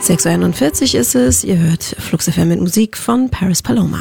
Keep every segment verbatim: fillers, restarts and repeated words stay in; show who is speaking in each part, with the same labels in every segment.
Speaker 1: sechs Uhr einundvierzig ist es. Ihr hört Flux F M mit Musik von Paris Paloma.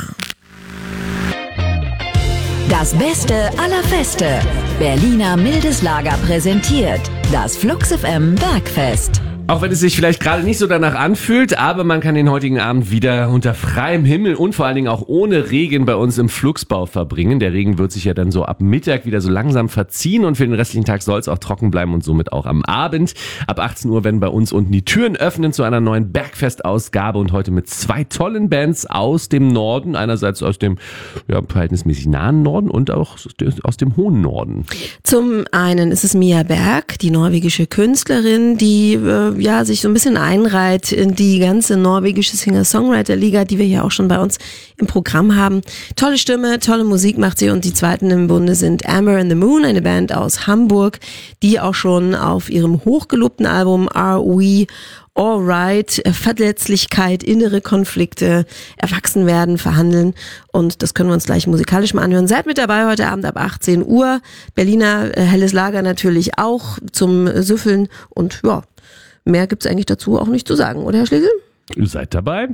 Speaker 2: Das Beste aller Feste. Berliner Mildes Lager präsentiert das Flux F M Bergfest.
Speaker 3: Auch wenn es sich vielleicht gerade nicht so danach anfühlt, aber man kann den heutigen Abend wieder unter freiem Himmel und vor allen Dingen auch ohne Regen bei uns im Fluxbau verbringen. Der Regen wird sich ja dann so ab Mittag wieder so langsam verziehen und für den restlichen Tag soll es auch trocken bleiben und somit auch am Abend. Ab achtzehn Uhr werden bei uns unten die Türen öffnen zu einer neuen Bergfest-Ausgabe und heute mit zwei tollen Bands aus dem Norden. Einerseits aus dem ja, verhältnismäßig nahen Norden und auch aus dem hohen Norden.
Speaker 1: Zum einen ist es Mia Berg, die norwegische Künstlerin, die äh, ja, sich so ein bisschen einreiht in die ganze norwegische Singer-Songwriter-Liga, die wir hier auch schon bei uns im Programm haben. Tolle Stimme, tolle Musik macht sie und die zweiten im Bunde sind Amber and the Moon, eine Band aus Hamburg, die auch schon auf ihrem hochgelobten Album Are We Alright, Verletzlichkeit, innere Konflikte, Erwachsenwerden, verhandeln und das können wir uns gleich musikalisch mal anhören. Seid mit dabei heute Abend ab achtzehn Uhr. Berliner äh, Helles Lager natürlich auch zum Süffeln und ja, mehr gibt's eigentlich dazu auch nicht zu sagen, oder Herr Schlegel?
Speaker 3: Ihr seid dabei.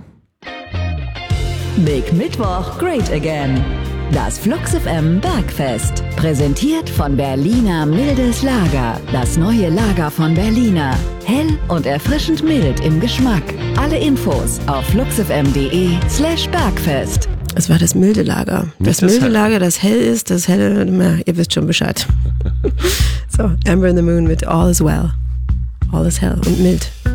Speaker 2: Big Mittwoch, Great Again. Das Flux F M Bergfest. Präsentiert von Berliner Mildes Lager. Das neue Lager von Berliner. Hell und erfrischend mild im Geschmack. Alle Infos auf fluxfm.de slash Bergfest.
Speaker 1: Es war das milde Lager. Das, das milde Lager, das hell ist, das helle, na, ihr wisst schon Bescheid. So, Amber and the Moon mit All is Well. All is hell und mild.